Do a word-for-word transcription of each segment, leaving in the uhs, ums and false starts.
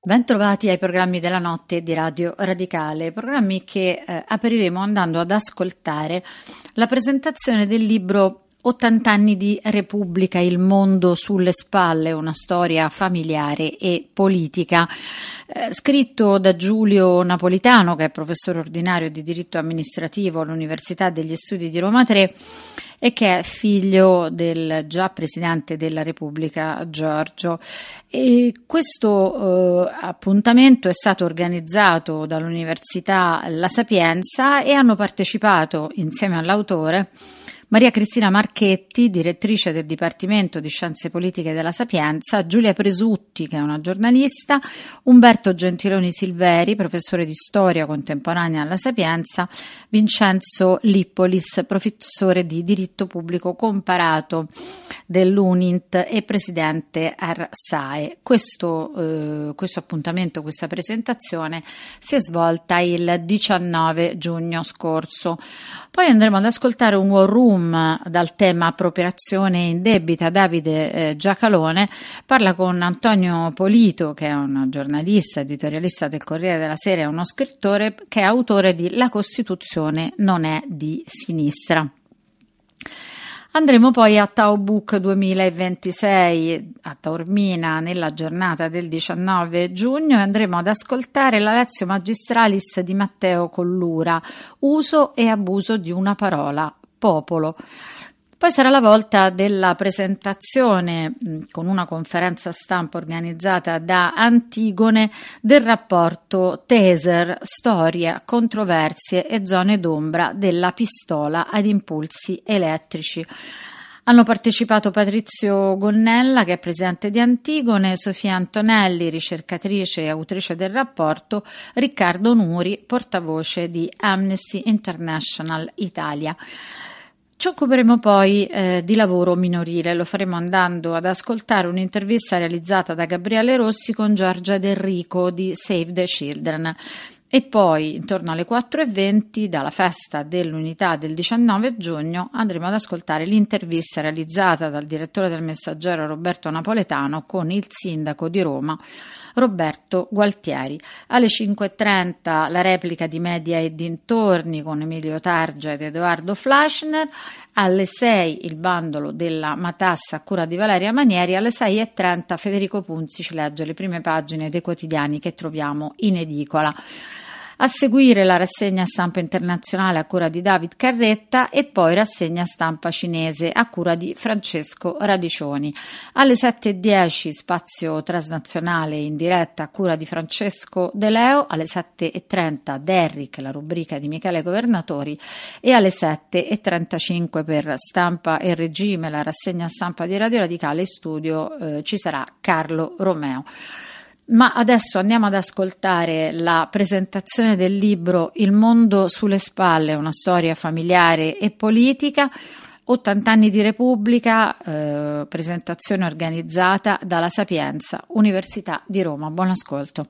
Bentrovati ai programmi della notte di Radio Radicale, programmi che eh, apriremo andando ad ascoltare la presentazione del libro ottanta anni di Repubblica, il mondo sulle spalle, una storia familiare e politica, eh, scritto da Giulio Napolitano, che è professore ordinario di diritto amministrativo all'Università degli Studi di Roma tre e che è figlio del già Presidente della Repubblica Giorgio. E questo eh, appuntamento è stato organizzato dall'Università La Sapienza e hanno partecipato insieme all'autore Maria Cristina Marchetti, direttrice del Dipartimento di Scienze Politiche della Sapienza, Giulia Presutti, che è una giornalista, Umberto Gentiloni Silveri, professore di storia contemporanea alla Sapienza, Vincenzo Lippolis, professore di diritto pubblico comparato dell'Unint e presidente Arsae. Questo, eh, questo appuntamento, questa presentazione si è svolta il diciannove giugno scorso. Poi andremo ad ascoltare un war room dal tema appropriazione indebita. Davide eh, Giacalone parla con Antonio Polito, che è un giornalista, editorialista del Corriere della Sera e uno scrittore che è autore di La Costituzione non è di sinistra. Andremo poi a Taubook duemilaventisei a Taormina nella giornata del diciannove giugno e andremo ad ascoltare la Lectio Magistralis di Matteo Collura, uso e abuso di una parola, popolo. Poi sarà la volta della presentazione con una conferenza stampa organizzata da Antigone del rapporto Taser, storia, controversie e zone d'ombra della pistola ad impulsi elettrici. Hanno partecipato Patrizio Gonnella, che è presidente di Antigone, Sofia Antonelli, ricercatrice e autrice del rapporto, Riccardo Nuri, portavoce di Amnesty International Italia. Ci occuperemo poi eh, di lavoro minorile, lo faremo andando ad ascoltare un'intervista realizzata da Gabriele Rossi con Giorgia Del Rico di Save the Children. E poi, intorno alle quattro e venti, dalla festa dell'Unità del diciannove giugno, andremo ad ascoltare l'intervista realizzata dal direttore del Messaggero Roberto Napoletano con il sindaco di Roma, Roberto Gualtieri. Alle cinque e trenta la replica di Media e dintorni con Emilio Targia ed Edoardo Flaschner. Alle sei il bandolo della matassa a cura di Valeria Manieri. Alle sei e trenta Federico Punzi ci legge le prime pagine dei quotidiani che troviamo in edicola. A seguire la rassegna stampa internazionale a cura di David Carretta e poi rassegna stampa cinese a cura di Francesco Radicioni. Alle sette e dieci spazio transnazionale in diretta a cura di Francesco De Leo. Alle sette e trenta Derrick, la rubrica di Michele Governatori, e alle sette e trentacinque per Stampa e Regime, la rassegna stampa di Radio Radicale. In studio eh, ci sarà Carlo Romeo. Ma adesso andiamo ad ascoltare la presentazione del libro Il mondo sulle spalle, una storia familiare e politica, ottanta anni di Repubblica, eh, presentazione organizzata dalla Sapienza, Università di Roma. Buon ascolto.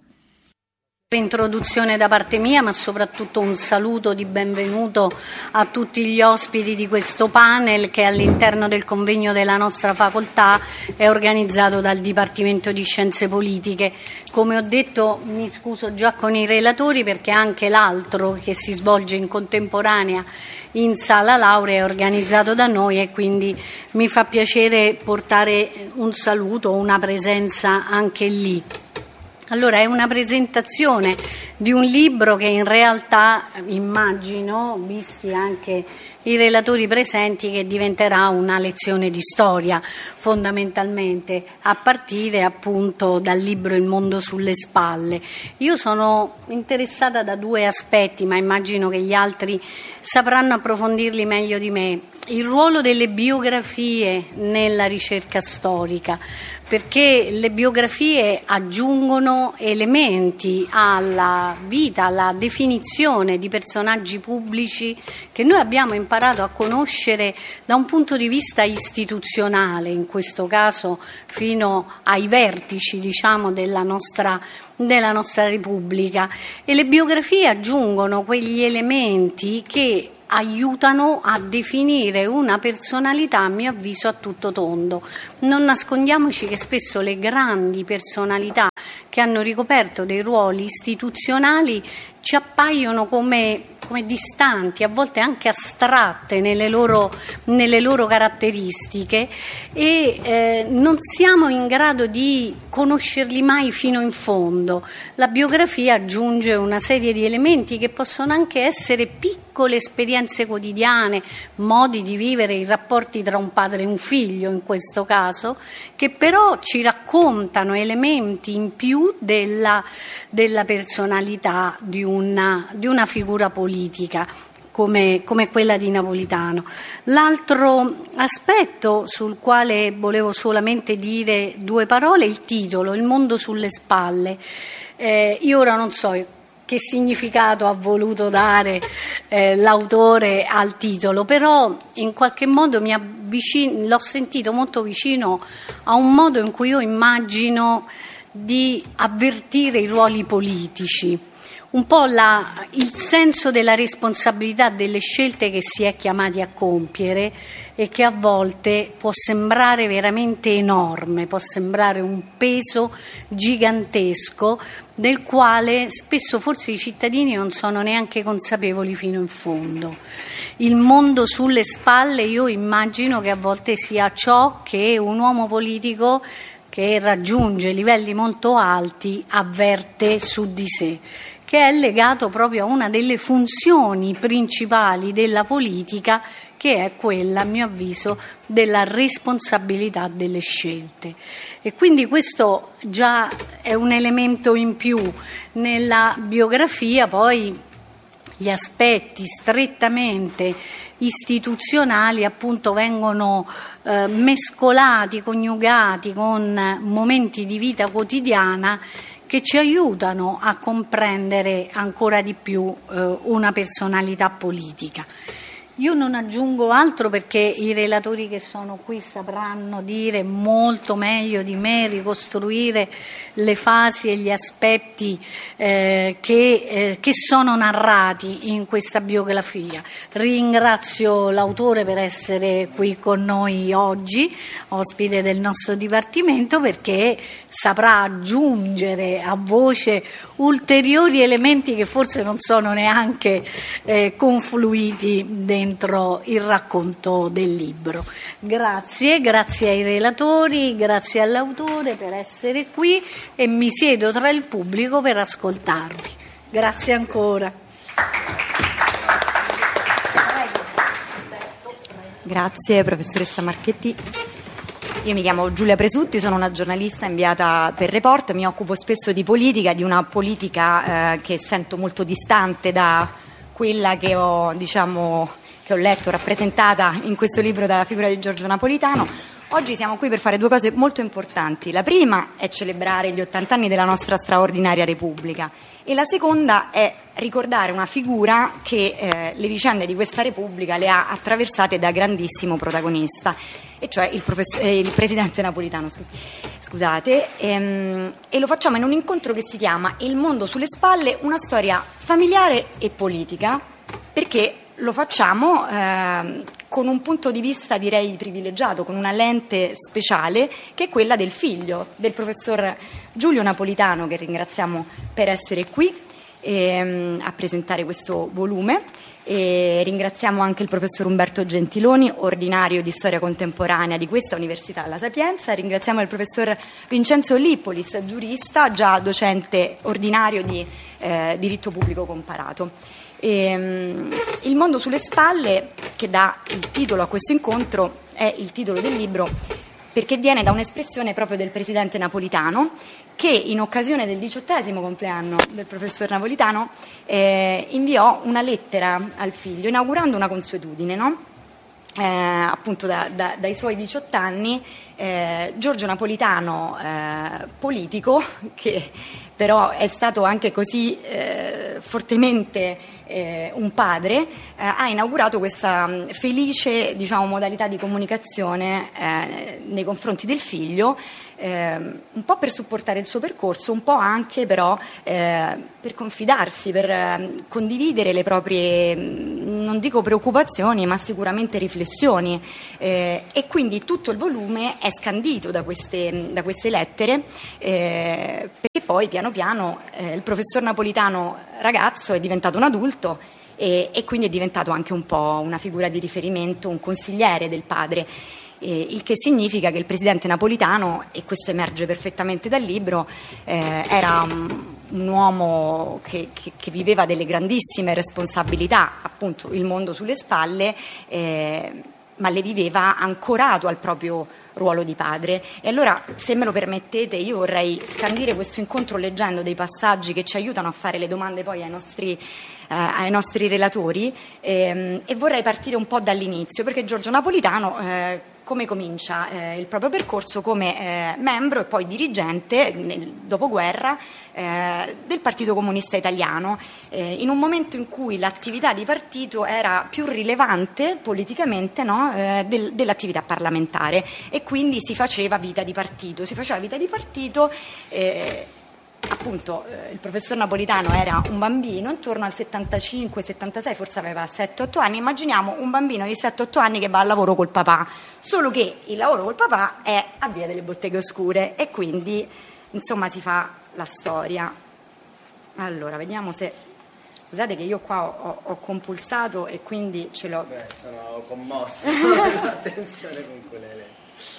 Introduzione da parte mia, ma soprattutto un saluto di benvenuto a tutti gli ospiti di questo panel che all'interno del convegno della nostra facoltà è organizzato dal Dipartimento di Scienze Politiche. Come ho detto, mi scuso già con i relatori perché anche l'altro che si svolge in contemporanea in Sala Laurea è organizzato da noi e quindi mi fa piacere portare un saluto, una presenza anche lì. Allora, è una presentazione di un libro che in realtà immagino, visti anche i relatori presenti, che diventerà una lezione di storia fondamentalmente, a partire appunto dal libro Il mondo sulle spalle. Io sono interessata da due aspetti, ma immagino che gli altri sapranno approfondirli meglio di me. Il ruolo delle biografie nella ricerca storica, perché le biografie aggiungono elementi alla vita, alla definizione di personaggi pubblici che noi abbiamo imparato a conoscere da un punto di vista istituzionale, in questo caso fino ai vertici, diciamo, della nostra della nostra Repubblica, e le biografie aggiungono quegli elementi che aiutano a definire una personalità, a mio avviso, a tutto tondo. Non nascondiamoci che spesso le grandi personalità che hanno ricoperto dei ruoli istituzionali ci appaiono come, come distanti, a volte anche astratte nelle loro, nelle loro caratteristiche, e eh, non siamo in grado di conoscerli mai fino in fondo. La biografia aggiunge una serie di elementi che possono anche essere piccole esperienze quotidiane, modi di vivere i rapporti tra un padre e un figlio in questo caso, che però ci raccontano elementi in più della, della personalità di una, di una figura politica come, come quella di Napolitano. L'altro aspetto sul quale volevo solamente dire due parole è il titolo, Il mondo sulle spalle. Eh, io ora non so che significato ha voluto dare eh, l'autore al titolo, però in qualche modo mi avvicino, l'ho sentito molto vicino a un modo in cui io immagino di avvertire i ruoli politici, un po' la, il senso della responsabilità delle scelte che si è chiamati a compiere e che a volte può sembrare veramente enorme, può sembrare un peso gigantesco del quale spesso forse i cittadini non sono neanche consapevoli fino in fondo. Il mondo sulle spalle, io immagino che a volte sia ciò che un uomo politico che raggiunge livelli molto alti avverte su di sé, che è legato proprio a una delle funzioni principali della politica, che è quella, a mio avviso, della responsabilità delle scelte. E quindi questo già è un elemento in più. Nella biografia poi gli aspetti strettamente istituzionali appunto vengono eh, mescolati, coniugati con momenti di vita quotidiana che ci aiutano a comprendere ancora di più eh, una personalità politica. Io non aggiungo altro perché i relatori che sono qui sapranno dire molto meglio di me, ricostruire le fasi e gli aspetti eh, che, eh, che sono narrati in questa biografia. Ringrazio l'autore per essere qui con noi oggi, ospite del nostro dipartimento, perché saprà aggiungere a voce ulteriori elementi che forse non sono neanche eh, confluiti dentro il racconto del libro. Grazie, grazie ai relatori, grazie all'autore per essere qui e mi siedo tra il pubblico per ascoltarvi. Grazie ancora. Grazie professoressa Marchetti. Io mi chiamo Giulia Presutti, sono una giornalista inviata per Report, mi occupo spesso di politica, di una politica eh, che sento molto distante da quella che ho, diciamo, che ho letto rappresentata in questo libro dalla figura di Giorgio Napolitano. Oggi siamo qui per fare due cose molto importanti. La prima è celebrare gli ottanta anni della nostra straordinaria Repubblica e la seconda è ricordare una figura che eh, le vicende di questa Repubblica le ha attraversate da grandissimo protagonista, e cioè il, professor, eh, il presidente Napolitano. Scusate, ehm, e lo facciamo in un incontro che si chiama Il mondo sulle spalle, una storia familiare e politica, perché lo facciamo eh, con un punto di vista direi privilegiato, con una lente speciale che è quella del figlio del professor Giulio Napolitano, che ringraziamo per essere qui ehm, a presentare questo volume. E ringraziamo anche il professor Umberto Gentiloni, ordinario di storia contemporanea di questa Università La Sapienza. Ringraziamo il professor Vincenzo Lippolis, giurista, già docente ordinario di eh, diritto pubblico comparato. E, um, il mondo sulle spalle, che dà il titolo a questo incontro, è il titolo del libro perché viene da un'espressione proprio del presidente Napolitano, che in occasione del diciottesimo compleanno del professor Napolitano eh, inviò una lettera al figlio inaugurando una consuetudine, no? Eh, appunto da, da, dai suoi diciotto anni eh, Giorgio Napolitano, eh, politico, che però è stato anche così eh, fortemente eh, un padre, eh, ha inaugurato questa mh, felice, diciamo, modalità di comunicazione eh, nei confronti del figlio, eh, un po' per supportare il suo percorso, un po' anche però eh, per confidarsi, per eh, condividere le proprie, mh, non dico preoccupazioni, ma sicuramente riflessioni, eh, e quindi tutto il volume è scandito da queste, da queste lettere, eh, perché poi piano piano eh, il professor Napolitano ragazzo è diventato un adulto e, e quindi è diventato anche un po' una figura di riferimento, un consigliere del padre. Eh, il che significa che il presidente Napolitano, e questo emerge perfettamente dal libro, eh, era un, un uomo che, che, che viveva delle grandissime responsabilità, appunto il mondo sulle spalle, eh, ma le viveva ancorato al proprio ruolo di padre. E allora, se me lo permettete, io vorrei scandire questo incontro leggendo dei passaggi che ci aiutano a fare le domande poi ai nostri, eh, ai nostri relatori, ehm, e vorrei partire un po' dall'inizio, perché Giorgio Napolitano eh, come comincia eh, il proprio percorso come eh, membro e poi dirigente nel dopoguerra eh, del Partito Comunista Italiano, eh, in un momento in cui l'attività di partito era più rilevante politicamente, no, eh, del, dell'attività parlamentare, e quindi si faceva vita di partito, si faceva vita di partito eh, appunto eh, il professor Napolitano era un bambino intorno al settantacinque settantasei, forse aveva sette otto anni. Immaginiamo un bambino di sette otto anni che va al lavoro col papà, solo che il lavoro col papà è a Via delle Botteghe Oscure, e quindi insomma si fa la storia. Allora vediamo se, scusate che io qua ho, ho compulsato e quindi ce l'ho. Beh, sono commosso. Attenzione con quelle.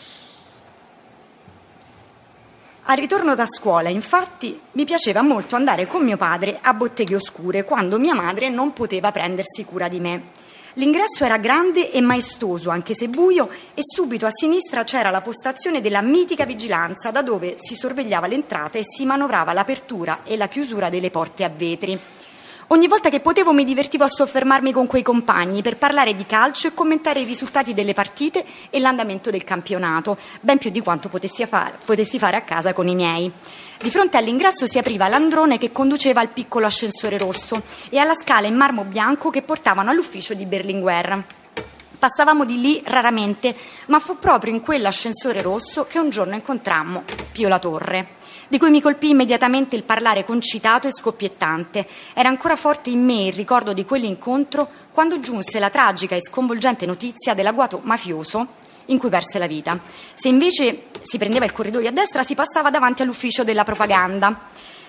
Al ritorno da scuola, infatti, mi piaceva molto andare con mio padre a Botteghe Oscure quando mia madre non poteva prendersi cura di me. L'ingresso era grande e maestoso, anche se buio, e subito a sinistra c'era la postazione della mitica vigilanza, da dove si sorvegliava l'entrata e si manovrava l'apertura e la chiusura delle porte a vetri. Ogni volta che potevo mi divertivo a soffermarmi con quei compagni per parlare di calcio e commentare i risultati delle partite e l'andamento del campionato, ben più di quanto potessi fare, potessi fare a casa con i miei. Di fronte all'ingresso si apriva l'androne che conduceva al piccolo ascensore rosso e alla scala in marmo bianco che portavano all'ufficio di Berlinguer. Passavamo di lì raramente, ma fu proprio in quell'ascensore rosso che un giorno incontrammo Pio La Torre, di cui mi colpì immediatamente il parlare concitato e scoppiettante. Era ancora forte in me il ricordo di quell'incontro quando giunse la tragica e sconvolgente notizia dell'agguato mafioso in cui perse la vita. Se invece si prendeva il corridoio a destra, si passava davanti all'ufficio della propaganda,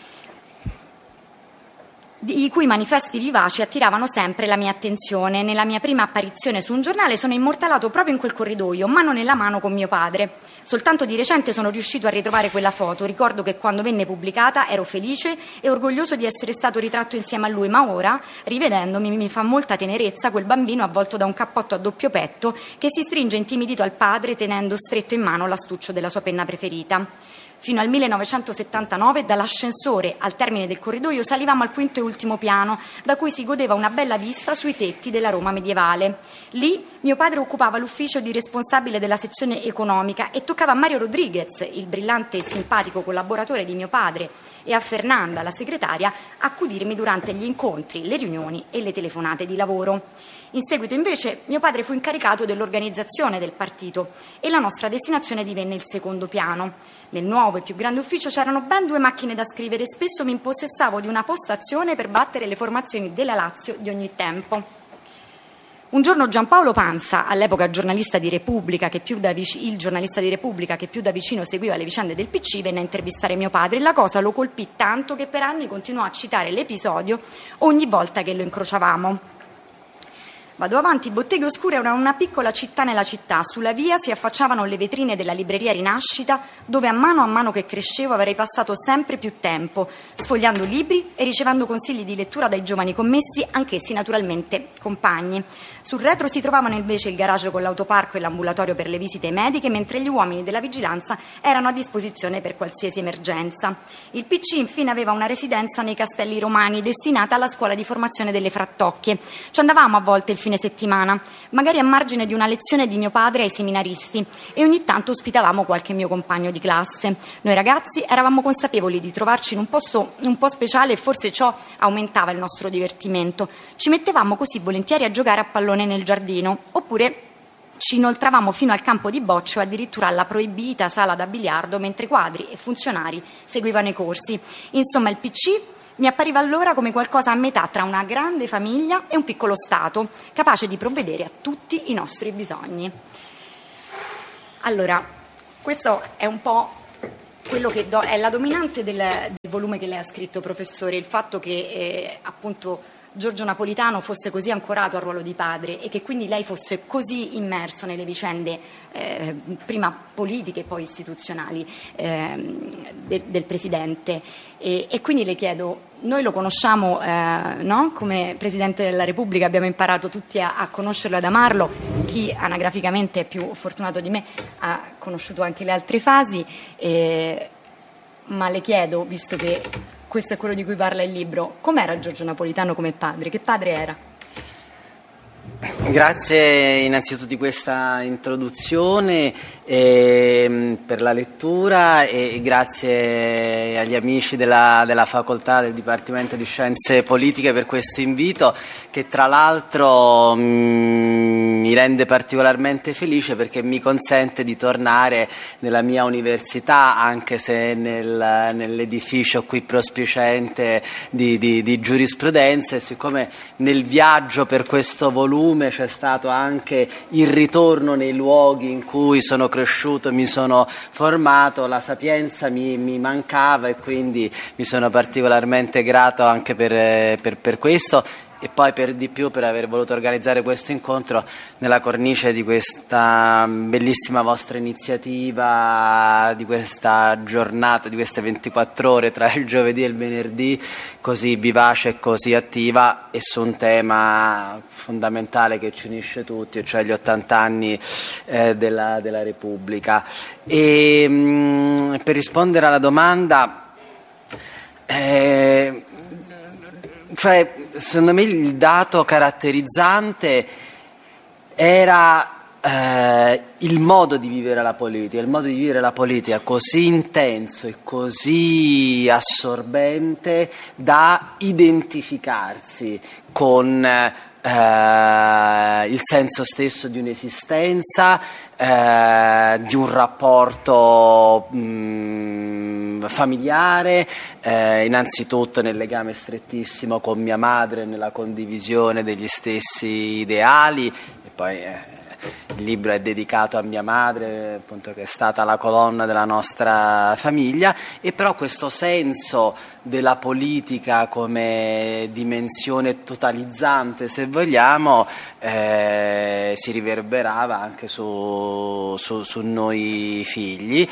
i cui manifesti vivaci attiravano sempre la mia attenzione. Nella mia prima apparizione su un giornale sono immortalato proprio in quel corridoio, mano nella mano con mio padre. Soltanto di recente sono riuscito a ritrovare quella foto. Ricordo che quando venne pubblicata ero felice e orgoglioso di essere stato ritratto insieme a lui, ma ora, rivedendomi, mi fa molta tenerezza quel bambino avvolto da un cappotto a doppio petto che si stringe intimidito al padre tenendo stretto in mano l'astuccio della sua penna preferita. Fino al millenovecentosettantanove, dall'ascensore al termine del corridoio salivamo al quinto e ultimo piano, da cui si godeva una bella vista sui tetti della Roma medievale. Lì mio padre occupava l'ufficio di responsabile della sezione economica e toccava a Mario Rodriguez, il brillante e simpatico collaboratore di mio padre, e a Fernanda, la segretaria, accudirmi durante gli incontri, le riunioni e le telefonate di lavoro. In seguito invece mio padre fu incaricato dell'organizzazione del partito e la nostra destinazione divenne il secondo piano. Nel nuovo e più grande ufficio c'erano ben due macchine da scrivere e spesso mi impossessavo di una postazione per battere le formazioni della Lazio di ogni tempo. Un giorno Giampaolo Pansa, all'epoca giornalista di Repubblica, che più da vic- il giornalista di Repubblica che più da vicino seguiva le vicende del P C, venne a intervistare mio padre e la cosa lo colpì tanto che per anni continuò a citare l'episodio ogni volta che lo incrociavamo. Vado avanti. Botteghe Oscure era una piccola città nella città. Sulla via si affacciavano le vetrine della libreria Rinascita, dove a mano a mano che crescevo avrei passato sempre più tempo, sfogliando libri e ricevendo consigli di lettura dai giovani commessi, anch'essi naturalmente compagni. Sul retro si trovavano invece il garage con l'autoparco e l'ambulatorio per le visite mediche, mentre gli uomini della vigilanza erano a disposizione per qualsiasi emergenza. Il P C infine aveva una residenza nei Castelli Romani destinata alla scuola di formazione delle Frattocchie. Ci andavamo a volte il fine settimana, magari a margine di una lezione di mio padre ai seminaristi, e ogni tanto ospitavamo qualche mio compagno di classe. Noi ragazzi eravamo consapevoli di trovarci in un posto un po' speciale e forse ciò aumentava il nostro divertimento. Ci mettevamo così volentieri a giocare a pallone nel giardino, oppure ci inoltravamo fino al campo di bocce o addirittura alla proibita sala da biliardo mentre quadri e funzionari seguivano i corsi. Insomma, il P C mi appariva allora come qualcosa a metà tra una grande famiglia e un piccolo Stato, capace di provvedere a tutti i nostri bisogni. Allora, questo è un po' quello che do, è la dominante del, del volume che lei ha scritto, professore, il fatto che eh, appunto Giorgio Napolitano fosse così ancorato al ruolo di padre e che quindi lei fosse così immerso nelle vicende eh, prima politiche e poi istituzionali eh, de, del Presidente. E, e quindi le chiedo, noi lo conosciamo eh, no? come Presidente della Repubblica, abbiamo imparato tutti a, a conoscerlo, ad amarlo, chi anagraficamente è più fortunato di me ha conosciuto anche le altre fasi, eh, ma le chiedo, visto che questo è quello di cui parla il libro, com'era Giorgio Napolitano come padre? Che padre era? Grazie innanzitutto di questa introduzione e, per la lettura e grazie agli amici della, della facoltà del Dipartimento di Scienze Politiche per questo invito, che tra l'altro mh, mi rende particolarmente felice perché mi consente di tornare nella mia università, anche se nel, nell'edificio qui prospiciente di, di, di giurisprudenza, e siccome nel viaggio per questo volume c'è stato anche il ritorno nei luoghi in cui sono cresciuto, mi sono formato, la Sapienza mi, mi mancava e quindi mi sono particolarmente grato anche per, per, per questo, e poi per di più per aver voluto organizzare questo incontro nella cornice di questa bellissima vostra iniziativa, di questa giornata, di queste ventiquattro ore tra il giovedì e il venerdì, così vivace e così attiva, e su un tema fondamentale che ci unisce tutti, cioè gli ottanta anni eh, della, della Repubblica. E mh, per rispondere alla domanda, eh, cioè, secondo me il dato caratterizzante era eh, il modo di vivere la politica, il modo di vivere la politica così intenso e così assorbente da identificarsi con eh, il senso stesso di un'esistenza, eh, di un rapporto mh, familiare, eh, innanzitutto nel legame strettissimo con mia madre, nella condivisione degli stessi ideali, e poi eh, il libro è dedicato a mia madre, appunto, che è stata la colonna della nostra famiglia, e però questo senso della politica come dimensione totalizzante, se vogliamo, eh, si riverberava anche su, su, su noi figli,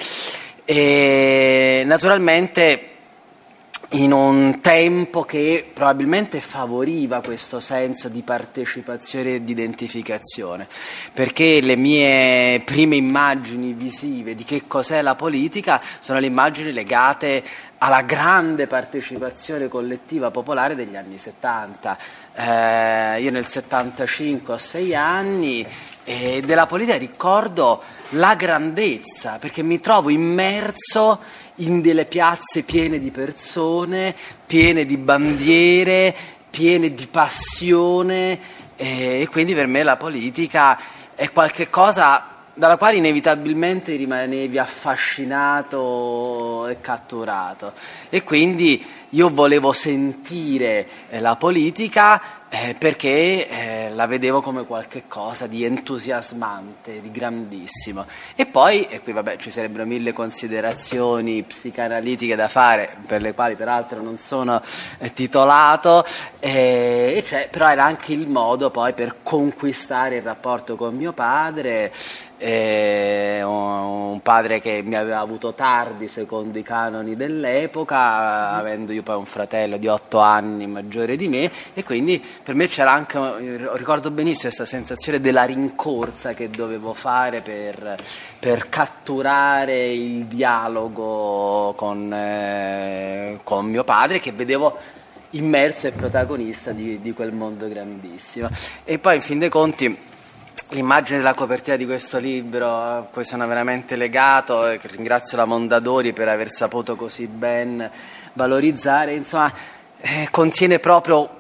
e naturalmente in un tempo che probabilmente favoriva questo senso di partecipazione e di identificazione, perché le mie prime immagini visive di che cos'è la politica sono le immagini legate alla grande partecipazione collettiva popolare degli anni settanta. Eh, io nel settantacinque ho sei anni e della politica ricordo la grandezza, perché mi trovo immerso in delle piazze piene di persone, piene di bandiere, piene di passione, e quindi per me la politica è qualche cosa dalla quale inevitabilmente rimanevi affascinato e catturato, e quindi io volevo sentire la politica eh, perché eh, la vedevo come qualche cosa di entusiasmante, di grandissimo. E poi, e qui vabbè ci sarebbero mille considerazioni psicanalitiche da fare, per le quali peraltro non sono eh, titolato, eh, e cioè, però era anche il modo poi per conquistare il rapporto con mio padre, eh, un padre che mi aveva avuto tardi secondo i canoni dell'epoca, avendo io poi un fratello di otto anni maggiore di me, e quindi per me c'era anche, ricordo benissimo, questa sensazione della rincorsa che dovevo fare per, per catturare il dialogo con, eh, con mio padre, che vedevo immerso e protagonista di, di quel mondo grandissimo. E poi in fin dei conti l'immagine della copertina di questo libro a cui sono veramente legato, e che ringrazio la Mondadori per aver saputo così ben valorizzare, insomma, eh, contiene proprio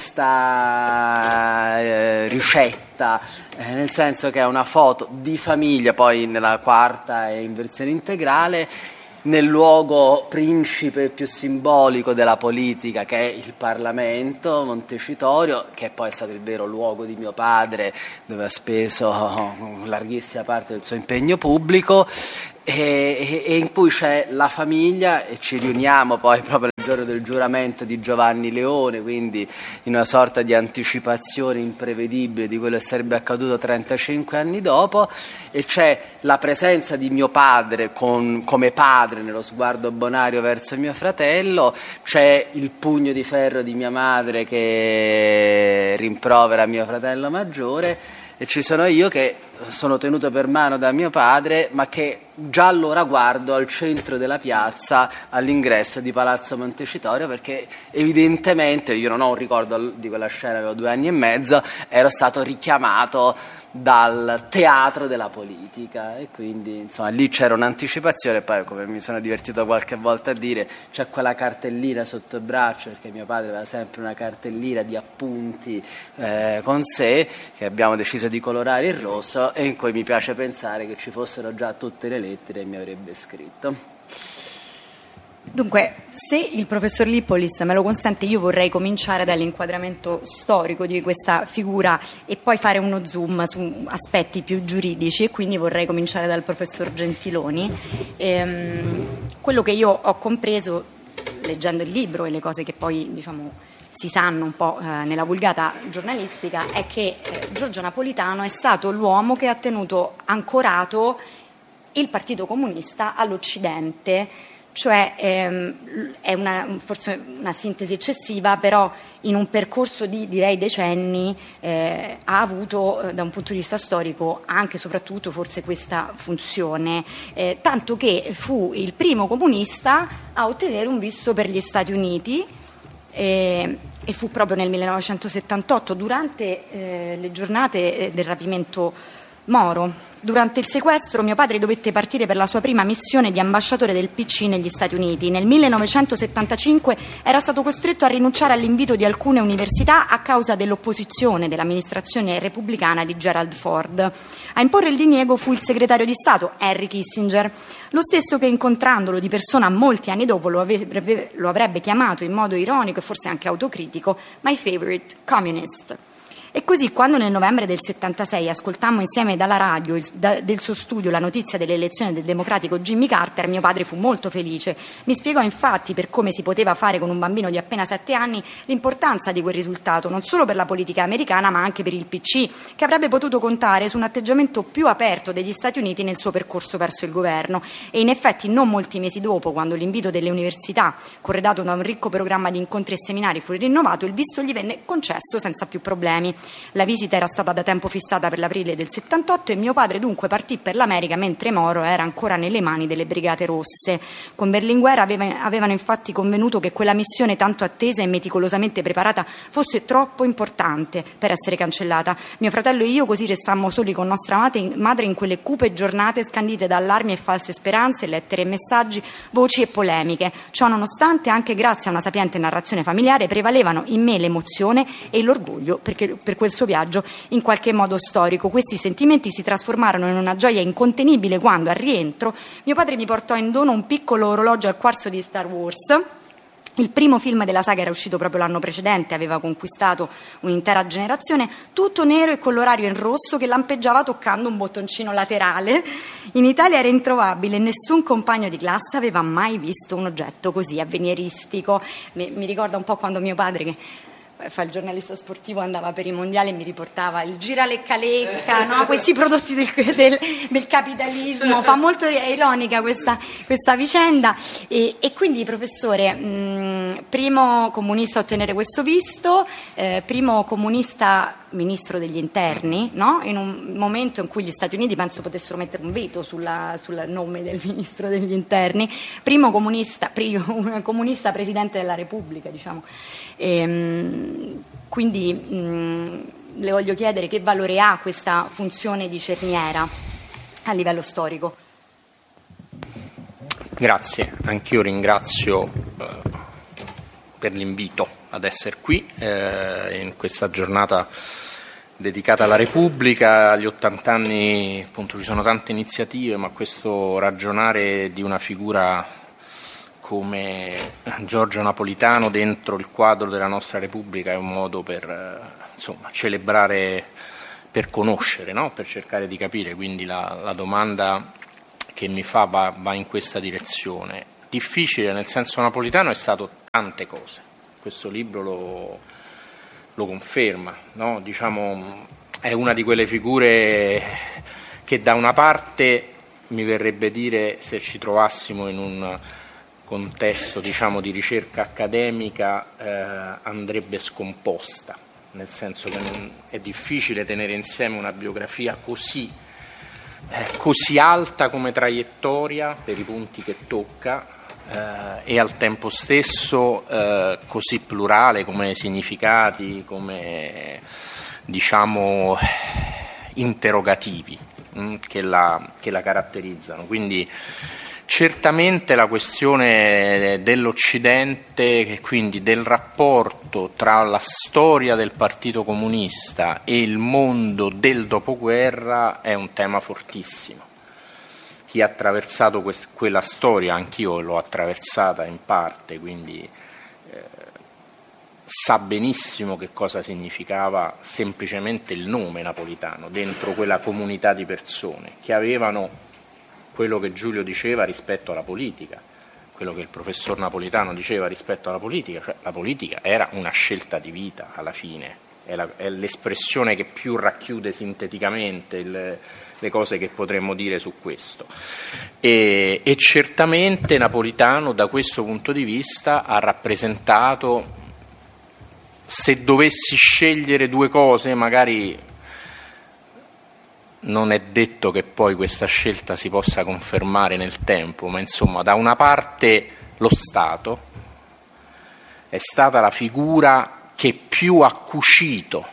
questa eh, ricetta, eh, nel senso che è una foto di famiglia, poi nella quarta è in versione integrale, nel luogo principe più simbolico della politica, che è il Parlamento, Montecitorio, che poi è stato il vero luogo di mio padre, dove ha speso larghissima parte del suo impegno pubblico, e, e in cui c'è la famiglia, e ci riuniamo poi proprio il giorno del giuramento di Giovanni Leone, quindi in una sorta di anticipazione imprevedibile di quello che sarebbe accaduto trentacinque anni dopo, e c'è la presenza di mio padre con, come padre nello sguardo bonario verso mio fratello, c'è il pugno di ferro di mia madre che rimprovera mio fratello maggiore, e ci sono io che sono tenuto per mano da mio padre, ma che già allora guardo al centro della piazza all'ingresso di Palazzo Montecitorio, perché evidentemente, io non ho un ricordo di quella scena, avevo due anni e mezzo, ero stato richiamato dal teatro della politica, e quindi insomma lì c'era un'anticipazione. Poi, come mi sono divertito qualche volta a dire, c'è quella cartellina sotto il braccio, perché mio padre aveva sempre una cartellina di appunti eh, con sé, che abbiamo deciso di colorare in rosso, e in cui mi piace pensare che ci fossero già tutte le lettere e mi avrebbe scritto. Dunque, se il professor Lippolis me lo consente, io vorrei cominciare dall'inquadramento storico di questa figura e poi fare uno zoom su aspetti più giuridici, e quindi vorrei cominciare dal professor Gentiloni. Ehm, quello che io ho compreso leggendo il libro e le cose che poi, diciamo, si sanno un po' eh, nella vulgata giornalistica, è che eh, Giorgio Napolitano è stato l'uomo che ha tenuto ancorato il Partito Comunista all'Occidente. Cioè ehm, è una, forse una sintesi eccessiva, però in un percorso di, direi, decenni eh, ha avuto eh, da un punto di vista storico anche e soprattutto forse questa funzione, eh, tanto che fu il primo comunista a ottenere un visto per gli Stati Uniti, eh, e fu proprio nel millenovecentosettantotto, durante eh, le giornate eh, del rapimento Moro. Durante il sequestro mio padre dovette partire per la sua prima missione di ambasciatore del P C negli Stati Uniti. Nel millenovecentosettantacinque era stato costretto a rinunciare all'invito di alcune università a causa dell'opposizione dell'amministrazione repubblicana di Gerald Ford. A imporre il diniego fu il segretario di Stato Henry Kissinger, lo stesso che, incontrandolo di persona molti anni dopo, lo avrebbe, lo avrebbe chiamato in modo ironico e forse anche autocritico "my favorite communist". E così, quando nel novembre del settantasei ascoltammo insieme dalla radio il, da, del suo studio la notizia dell'elezione del democratico Jimmy Carter, mio padre fu molto felice. Mi spiegò infatti, per come si poteva fare con un bambino di appena sette anni, l'importanza di quel risultato, non solo per la politica americana ma anche per il P C, che avrebbe potuto contare su un atteggiamento più aperto degli Stati Uniti nel suo percorso verso il governo. E in effetti, non molti mesi dopo, quando l'invito delle università, corredato da un ricco programma di incontri e seminari, fu rinnovato, il visto gli venne concesso senza più problemi. La visita era stata da tempo fissata per l'aprile del settantotto e mio padre dunque partì per l'America mentre Moro era ancora nelle mani delle Brigate Rosse. Con Berlinguer aveva, avevano infatti convenuto che quella missione tanto attesa e meticolosamente preparata fosse troppo importante per essere cancellata. Mio fratello e io così restammo soli con nostra madre in quelle cupe giornate scandite da allarmi e false speranze, lettere e messaggi, voci e polemiche. Ciò nonostante, anche grazie a una sapiente narrazione familiare, prevalevano in me l'emozione e l'orgoglio perché, per quel suo viaggio in qualche modo storico. Questi sentimenti si trasformarono in una gioia incontenibile quando, al rientro, mio padre mi portò in dono un piccolo orologio al quarzo di Star Wars. Il primo film della saga era uscito proprio l'anno precedente, aveva conquistato un'intera generazione, tutto nero e con l'orario in rosso che lampeggiava toccando un bottoncino laterale. In Italia era introvabile e nessun compagno di classe aveva mai visto un oggetto così avveniristico. Mi, mi ricorda un po' quando mio padre, che fa il giornalista sportivo, andava per i mondiali e mi riportava il Giralecca-Lecca, no? Questi prodotti del, del, del capitalismo. Fa molto ironica questa, questa vicenda. E, e quindi, professore, mh, primo comunista a ottenere questo visto, eh, primo comunista ministro degli interni, no? In un momento in cui gli Stati Uniti penso potessero mettere un veto sulla, sul nome del ministro degli interni, primo comunista, primo comunista presidente della Repubblica, diciamo. E, quindi mh, le voglio chiedere che valore ha questa funzione di cerniera a livello storico. Grazie, anch'io ringrazio eh, per l'invito ad essere qui eh, in questa giornata dedicata alla Repubblica, agli ottanta anni. Appunto, ci sono tante iniziative, ma questo ragionare di una figura come Giorgio Napolitano dentro il quadro della nostra Repubblica è un modo per insomma celebrare, per conoscere, no? Per cercare di capire. Quindi la, la domanda che mi fa va, va in questa direzione. Difficile nel senso napolitano è stato tante cose, questo libro lo, lo conferma, no? Diciamo, è una di quelle figure che da una parte mi verrebbe dire, se ci trovassimo in un contesto diciamo di ricerca accademica, eh, andrebbe scomposta, nel senso che non, è difficile tenere insieme una biografia così, eh, così alta come traiettoria per i punti che tocca, eh, e al tempo stesso eh, così plurale come significati, come diciamo interrogativi mh, che, la, che la caratterizzano. Quindi certamente la questione dell'Occidente e quindi del rapporto tra la storia del Partito Comunista e il mondo del dopoguerra è un tema fortissimo. Chi ha attraversato quest- quella storia, anch'io l'ho attraversata in parte, quindi eh, sa benissimo che cosa significava semplicemente il nome Napolitano dentro quella comunità di persone che avevano quello che Giulio diceva rispetto alla politica, quello che il professor Napolitano diceva rispetto alla politica, cioè la politica era una scelta di vita alla fine, è, la, è l'espressione che più racchiude sinteticamente il, le cose che potremmo dire su questo. E, e certamente Napolitano da questo punto di vista ha rappresentato, se dovessi scegliere due cose, magari non è detto che poi questa scelta si possa confermare nel tempo, ma insomma da una parte lo Stato è stata la figura che più ha cucito,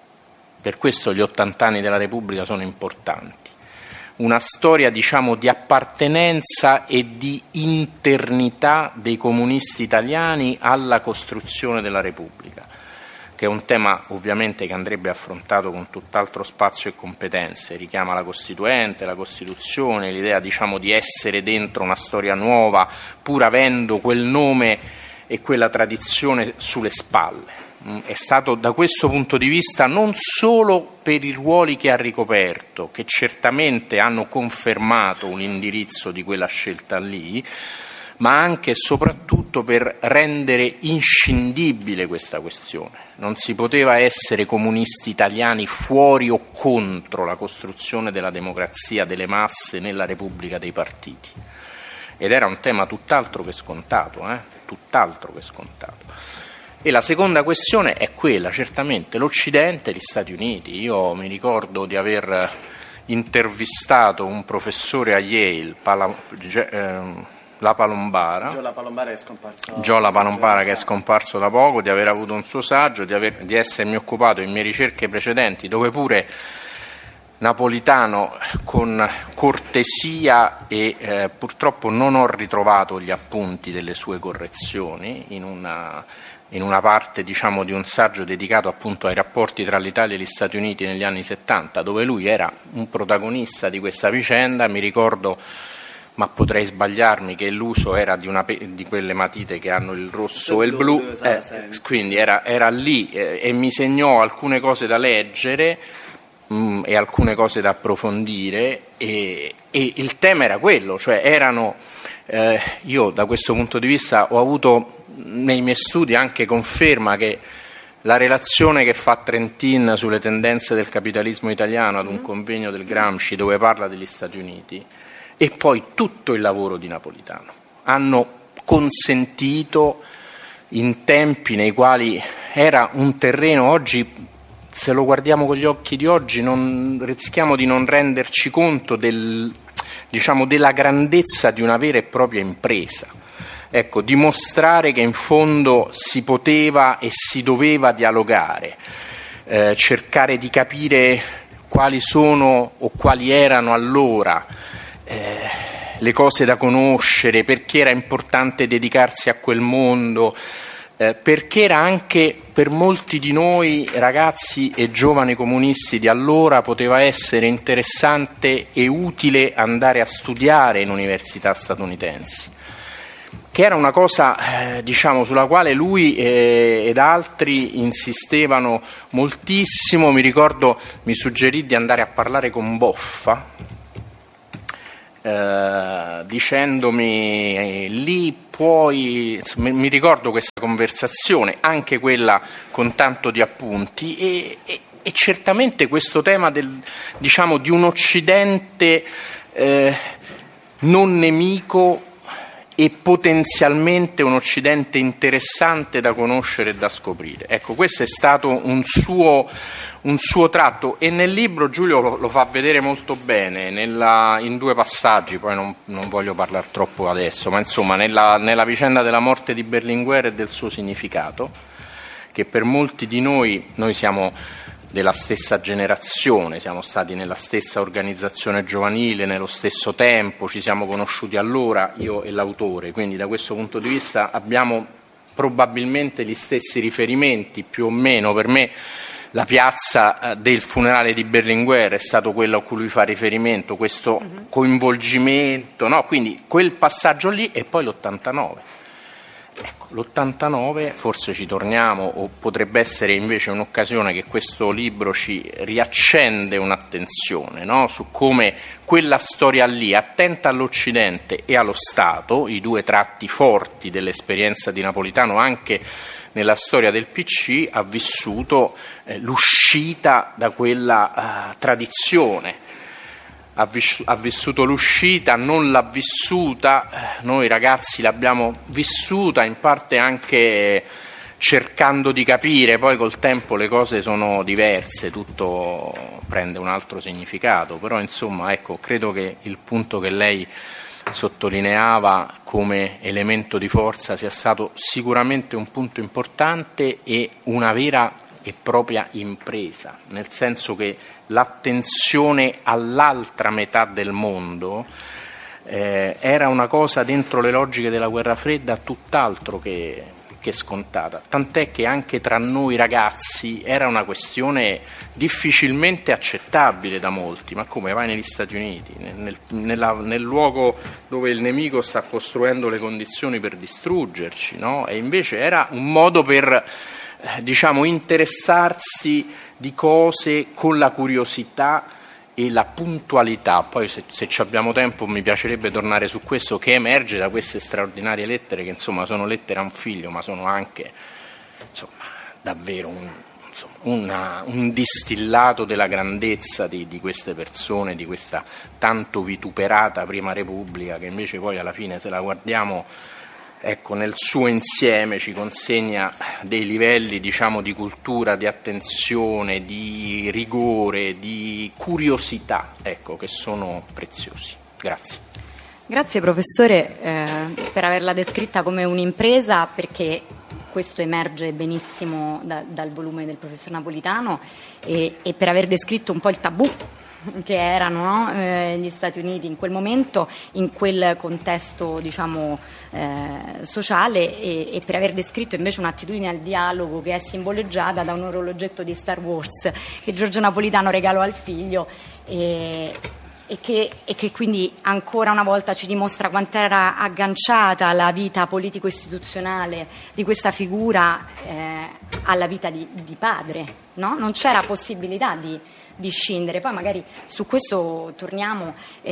per questo gli ottant'anni della Repubblica sono importanti, una storia diciamo di appartenenza e di internità dei comunisti italiani alla costruzione della Repubblica, che è un tema ovviamente che andrebbe affrontato con tutt'altro spazio e competenze, richiama la Costituente, la Costituzione, l'idea diciamo di essere dentro una storia nuova, pur avendo quel nome e quella tradizione sulle spalle. È stato da questo punto di vista, non solo per i ruoli che ha ricoperto, che certamente hanno confermato un indirizzo di quella scelta lì, ma anche e soprattutto per rendere inscindibile questa questione. Non si poteva essere comunisti italiani fuori o contro la costruzione della democrazia delle masse nella Repubblica dei partiti. Ed era un tema tutt'altro che scontato, eh? tutt'altro che scontato. E la seconda questione è quella, certamente, l'Occidente e gli Stati Uniti. Io mi ricordo di aver intervistato un professore a Yale, Pala, eh, La Palombara, Gio La Palombara che è scomparso, Gio La Palombara che è scomparso da poco, di aver avuto un suo saggio, di, aver, di essermi occupato in mie ricerche precedenti, dove pure Napolitano con cortesia e eh, purtroppo non ho ritrovato gli appunti delle sue correzioni in una, in una parte diciamo di un saggio dedicato appunto ai rapporti tra l'Italia e gli Stati Uniti negli anni settanta, dove lui era un protagonista di questa vicenda. Mi ricordo, ma potrei sbagliarmi, che l'uso era di, una, di quelle matite che hanno il rosso e il blu, eh, quindi era, era lì eh, e mi segnò alcune cose da leggere mh, e alcune cose da approfondire e, e il tema era quello, cioè erano, eh, io da questo punto di vista ho avuto nei miei studi anche conferma che la relazione che fa Trentin sulle tendenze del capitalismo italiano ad un convegno del Gramsci dove parla degli Stati Uniti e poi tutto il lavoro di Napolitano hanno consentito, in tempi nei quali era un terreno, oggi se lo guardiamo con gli occhi di oggi non rischiamo di non renderci conto del, diciamo, della grandezza di una vera e propria impresa. Ecco, dimostrare che in fondo si poteva e si doveva dialogare, eh, cercare di capire quali sono o quali erano allora Eh, le cose da conoscere, perché era importante dedicarsi a quel mondo, eh, perché era anche per molti di noi ragazzi e giovani comunisti di allora poteva essere interessante e utile andare a studiare in università statunitensi, che era una cosa eh, diciamo sulla quale lui eh, ed altri insistevano moltissimo. Mi ricordo, mi suggerì di andare a parlare con Boffa, eh, dicendomi eh, lì puoi, insomma, mi ricordo questa conversazione, anche quella con tanto di appunti, e, e, e certamente questo tema del, diciamo, di un Occidente eh, non nemico e potenzialmente un Occidente interessante da conoscere e da scoprire. Ecco, questo è stato un suo, un suo tratto, e nel libro Giulio lo, lo fa vedere molto bene nella, in due passaggi, poi non, non voglio parlare troppo adesso, ma insomma nella, nella vicenda della morte di Berlinguer e del suo significato, che per molti di noi, noi siamo della stessa generazione, siamo stati nella stessa organizzazione giovanile, nello stesso tempo, ci siamo conosciuti allora, io e l'autore, quindi da questo punto di vista abbiamo probabilmente gli stessi riferimenti, più o meno. Per me la piazza del funerale di Berlinguer è stato quello a cui lui fa riferimento, questo coinvolgimento, no? Quindi quel passaggio lì, e poi l'ottantanove. Ecco, l'ottantanove, forse ci torniamo, o potrebbe essere invece un'occasione che questo libro ci riaccende un'attenzione, no? Su come quella storia lì, attenta all'Occidente e allo Stato, i due tratti forti dell'esperienza di Napolitano anche nella storia del P C, ha vissuto eh, l'uscita da quella uh, tradizione. Ha vissuto l'uscita, non l'ha vissuta, noi ragazzi l'abbiamo vissuta, in parte anche cercando di capire, poi col tempo le cose sono diverse, tutto prende un altro significato, però insomma ecco, credo che il punto che lei sottolineava come elemento di forza sia stato sicuramente un punto importante e una vera e propria impresa, nel senso che l'attenzione all'altra metà del mondo eh, era una cosa dentro le logiche della guerra fredda tutt'altro che, che scontata, tant'è che anche tra noi ragazzi era una questione difficilmente accettabile da molti. Ma come, vai negli Stati Uniti, nel, nella, nel luogo dove il nemico sta costruendo le condizioni per distruggerci, no? E invece era un modo per diciamo interessarsi di cose con la curiosità e la puntualità. Poi se, se ci abbiamo tempo mi piacerebbe tornare su questo, che emerge da queste straordinarie lettere, che insomma sono lettere a un figlio, ma sono anche insomma davvero un, insomma, una, un distillato della grandezza di, di queste persone, di questa tanto vituperata Prima Repubblica, che invece poi alla fine, se la guardiamo, ecco, nel suo insieme ci consegna dei livelli, diciamo, di cultura, di attenzione, di rigore, di curiosità, ecco, che sono preziosi. Grazie. Grazie professore eh, per averla descritta come un'impresa, perché questo emerge benissimo da, dal volume del professor Napolitano, e, e per aver descritto un po' il tabù che erano, no? eh, gli Stati Uniti in quel momento, in quel contesto diciamo eh, sociale, e, e per aver descritto invece un'attitudine al dialogo che è simboleggiata da un orologetto di Star Wars che Giorgio Napolitano regalò al figlio, e, e, che, e che quindi ancora una volta ci dimostra quanto era agganciata la vita politico-istituzionale di questa figura eh, alla vita di, di padre, no? Non c'era possibilità di di scindere. Poi magari su questo torniamo,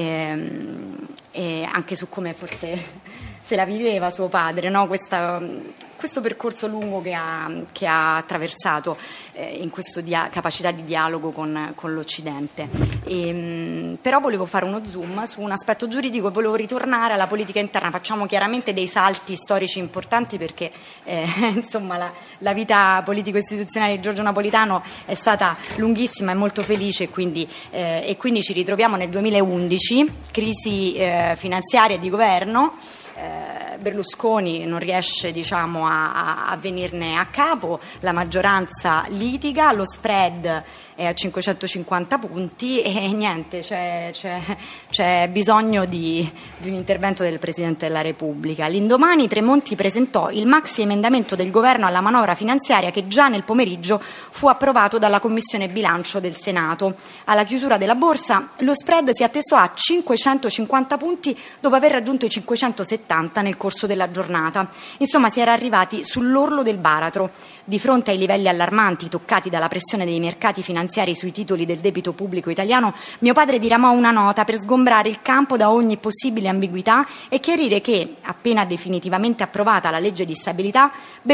ehm, e anche su come forse se la viveva suo padre, no? Questa, questo percorso lungo che ha, che ha attraversato eh, in questa dia- capacità di dialogo con, con l'Occidente. E, mh, però volevo fare uno zoom su un aspetto giuridico e volevo ritornare alla politica interna. Facciamo chiaramente dei salti storici importanti, perché eh, insomma la, la vita politico-istituzionale di Giorgio Napolitano è stata lunghissima e molto felice, e quindi, eh, e quindi ci ritroviamo nel duemilaundici, crisi eh, finanziaria e di governo. Eh, Berlusconi non riesce diciamo a, a, a venirne a capo, la maggioranza litiga, lo spread è a cinquecentocinquanta punti e niente, c'è, c'è, c'è bisogno di, di un intervento del Presidente della Repubblica. L'indomani Tremonti presentò il maxi emendamento del governo alla manovra finanziaria, che già nel pomeriggio fu approvato dalla Commissione Bilancio del Senato. Alla chiusura della borsa lo spread si attestò a cinquecentocinquanta punti dopo aver raggiunto i cinquecentosettanta nel corso della giornata. Insomma, si era arrivati sull'orlo del baratro. Di fronte ai livelli allarmanti toccati dalla pressione dei mercati finanziari, finanziari sui titoli del debito pubblico italiano, mio padre diramò una nota per sgombrare il campo da ogni possibile ambiguità e chiarire che, appena definitivamente approvata la legge di stabilità,